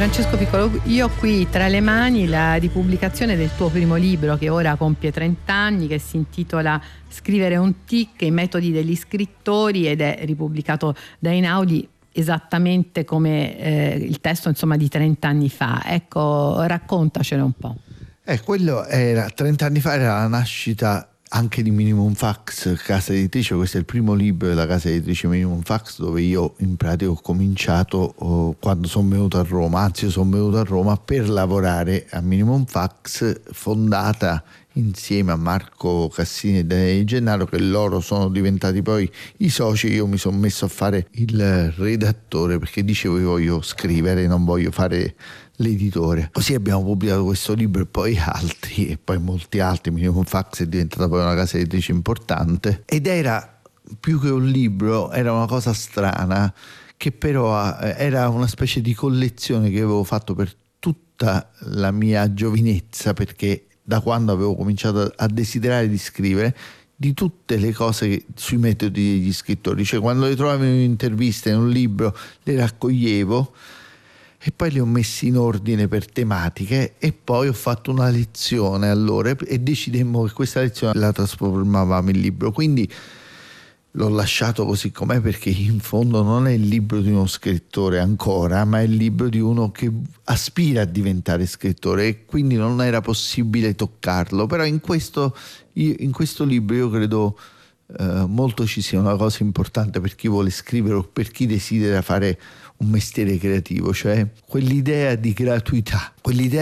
Francesco Piccolo, io ho qui tra le mani la ripubblicazione del tuo primo libro che ora compie 30 anni, che si intitola Scrivere un tic, i metodi degli scrittori, ed è ripubblicato da Einaudi esattamente come il testo, insomma, di 30 anni fa. Ecco, raccontacene un po'. Quello era 30 anni fa, era la nascita anche di Minimum Fax, casa editrice. Questo è il primo libro della casa editrice Minimum Fax, dove io in pratica ho cominciato quando sono venuto a Roma. Anzi, io sono venuto a Roma per lavorare a Minimum Fax, fondata insieme a Marco Cassini e Daniele Gennaro, che loro sono diventati poi i soci. Io mi sono messo a fare il redattore perché dicevo io voglio scrivere, non voglio fare l'editore. Così abbiamo pubblicato questo libro e poi altri, e poi molti altri. Minimum Fax è diventata poi una casa editrice importante, ed era più che un libro, era una cosa strana, che però era una specie di collezione che avevo fatto per tutta la mia giovinezza, perché da quando avevo cominciato a desiderare di scrivere, di tutte le cose sui metodi degli scrittori. Cioè, quando le trovavo in un'intervista, in un libro, le raccoglievo e poi le ho messe in ordine per tematiche, e poi ho fatto una lezione allora e decidemmo che questa lezione la trasformavamo in libro. Quindi l'ho lasciato così com'è, perché in fondo non è il libro di uno scrittore ancora, ma è il libro di uno che aspira a diventare scrittore, e quindi non era possibile toccarlo. Però in questo libro io credo molto ci sia una cosa importante per chi vuole scrivere o per chi desidera fare un mestiere creativo, cioè quell'idea di gratuità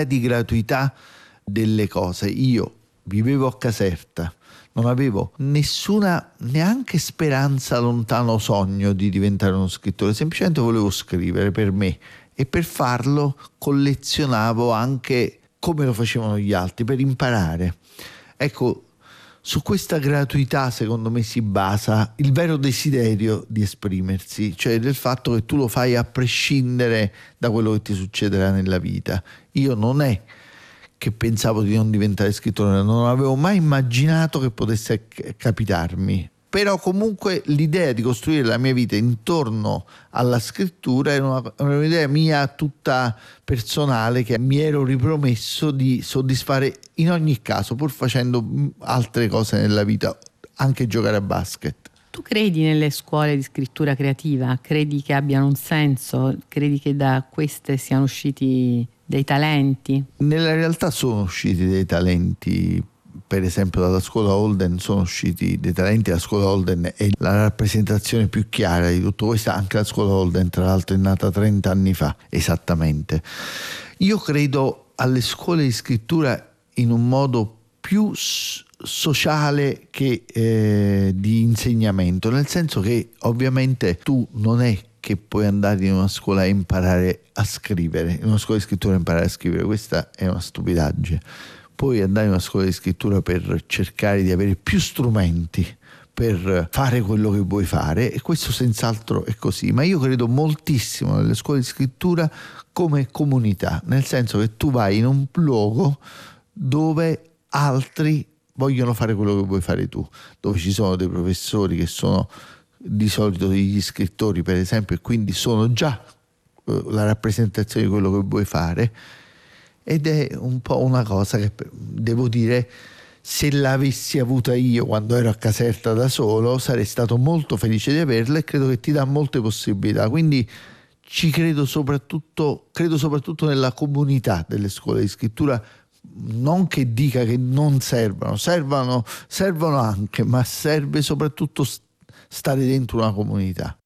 delle cose. Io vivevo a Caserta, non avevo nessuna neanche speranza, lontano sogno di diventare uno scrittore, semplicemente volevo scrivere per me, e per farlo collezionavo anche come lo facevano gli altri, per imparare. Ecco, su questa gratuità secondo me si basa il vero desiderio di esprimersi, cioè del fatto che tu lo fai a prescindere da quello che ti succederà nella vita. Io non è che pensavo di non diventare scrittore, non avevo mai immaginato che potesse capitarmi, però comunque l'idea di costruire la mia vita intorno alla scrittura era un'idea mia tutta personale, che mi ero ripromesso di soddisfare in ogni caso, pur facendo altre cose nella vita, anche giocare a basket. Tu credi nelle scuole di scrittura creativa? Credi che abbiano un senso? Credi che da queste siano usciti dei talenti? Nella realtà sono usciti dei talenti. Per esempio dalla scuola Holden sono usciti dei talenti. La scuola Holden è la rappresentazione più chiara di tutto questo. Anche la scuola Holden, tra l'altro, è nata 30 anni fa esattamente. Io credo alle scuole di scrittura in un modo più sociale che di insegnamento, nel senso che ovviamente tu non è che puoi andare in una scuola e imparare a scrivere, in una scuola di scrittura imparare a scrivere, questa è una stupidaggine. Puoi andare in una scuola di scrittura per cercare di avere più strumenti per fare quello che vuoi fare, e questo senz'altro è così. Ma io credo moltissimo nelle scuole di scrittura come comunità, nel senso che tu vai in un luogo dove altri vogliono fare quello che vuoi fare tu, dove ci sono dei professori che sono di solito degli scrittori, per esempio, e quindi sono già la rappresentazione di quello che vuoi fare. Ed è un po' una cosa che devo dire, se l'avessi avuta io quando ero a Caserta da solo, sarei stato molto felice di averla, e credo che ti dà molte possibilità. Quindi ci credo soprattutto nella comunità delle scuole di scrittura. Non che dica che non servono anche, ma serve soprattutto stare dentro una comunità.